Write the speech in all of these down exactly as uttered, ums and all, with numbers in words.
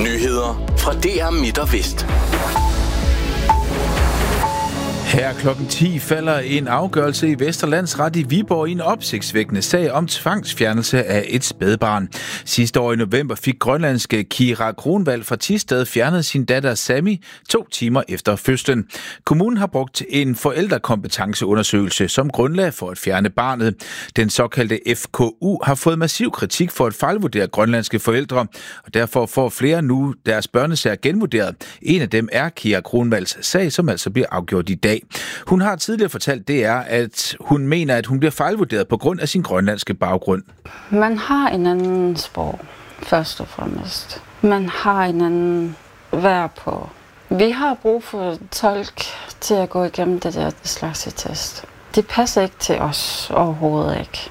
Nyheder fra D R Midt og Vest. Her klokken ti falder en afgørelse i Vesterlandsret i Viborg i en opsigtsvækkende sag om tvangsfjernelse af et spædbarn. Sidste år i november fik grønlandske Kira Kronwald fra Thisted fjernet sin datter Sami to timer efter fødslen. Kommunen har brugt en forældrekompetenceundersøgelse som grundlag for at fjerne barnet. Den såkaldte F K U har fået massiv kritik for at fejlvurdere grønlandske forældre, og derfor får flere nu deres børnesager genvurderet. En af dem er Kira Kronwalds sag, som altså bliver afgjort i dag. Hun har tidligere fortalt D R, at hun mener, at hun bliver fejlvurderet på grund af sin grønlandske baggrund. Man har en anden sprog, først og fremmest. Man har en anden værd på. Vi har brug for tolk til at gå igennem det der slags test. Det passer ikke til os overhovedet ikke.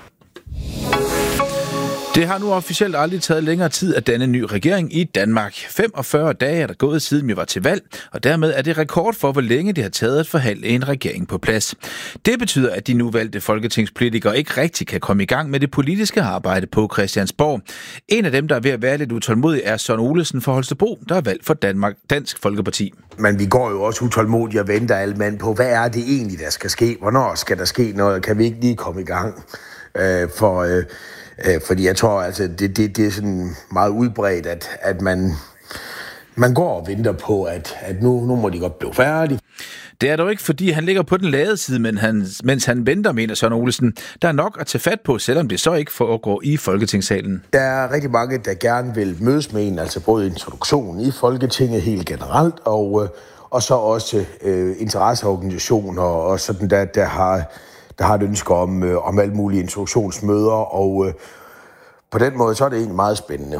Det har nu officielt aldrig taget længere tid at danne en ny regering i Danmark. femogfyrre dage er der gået siden vi var til valg, og dermed er det rekord for, hvor længe det har taget at forhandle en regering på plads. Det betyder, at de nu valgte folketingspolitikere ikke rigtig kan komme i gang med det politiske arbejde på Christiansborg. En af dem, der er ved at være lidt utålmodig, er Søren Olesen fra Holstebro, der er valgt for Danmark Dansk Folkeparti. Men vi går jo også utålmodigt og venter alle mand på, hvad er det egentlig, der skal ske? Hvornår skal der ske noget? Kan vi ikke lige komme i gang? Øh, for... Øh Fordi jeg tror, altså, det, det, det er sådan meget udbredt, at, at man, man går og venter på, at, at nu, nu må de godt blive færdige. Det er dog ikke, fordi han ligger på den lade side, men han, mens han venter, mener Søren Olesen. Der er nok at tage fat på, selvom det så ikke foregår i Folketingssalen. Der er rigtig mange, der gerne vil mødes med en, altså både introduktionen i Folketinget helt generelt, og, og så også øh, interesseorganisationer og sådan der, der har... der har et ønske om, øh, om alle mulige introduktionsmøder, og øh, på den måde så er det egentlig meget spændende.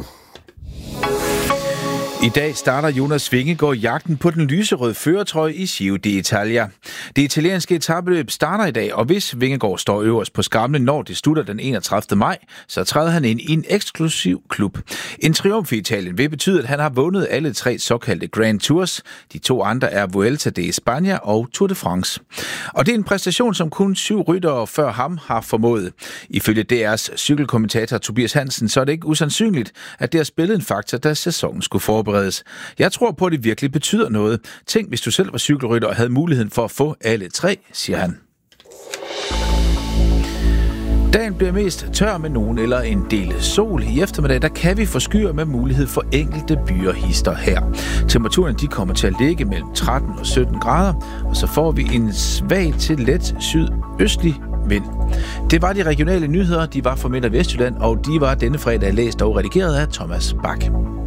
I dag starter Jonas Vingegaard jagten på den lyserøde førertrøje i Giro d'Italia. Det italienske etapeløb starter i dag, og hvis Vingegaard står øverst på skamlen, når det slutter den enogtredivte maj, så træder han ind i en eksklusiv klub. En triumf i Italien vil betyde, at han har vundet alle tre såkaldte Grand Tours. De to andre er Vuelta de España og Tour de France. Og det er en præstation, som kun syv ryttere før ham har formået. Ifølge D R's cykelkommentator Tobias Hansen, så er det ikke usandsynligt, at det har spillet en faktor, da sæsonen skulle forberedes. Jeg tror på, at det virkelig betyder noget. Tænk, hvis du selv var cykelrytter og havde muligheden for at få alle tre, siger han. Dagen bliver mest tør med nogen eller en del sol. I eftermiddag der kan vi få skyer med mulighed for enkelte byer hister her. Temperaturen de kommer til at ligge mellem tretten og sytten grader, og så får vi en svag til let sydøstlig vind. Det var de regionale nyheder. De var fra Midt- og Vestjylland, og de var denne fredag læst og redigeret af Thomas Bak.